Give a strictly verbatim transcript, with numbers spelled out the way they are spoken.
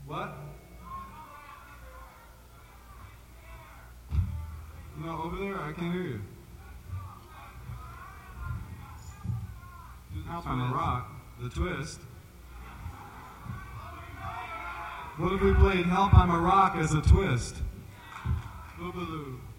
What? No, over there, I can't hear you. Help I'm a Rock, the twist. What if we played Help I'm a Rock as a twist? Boobaloo.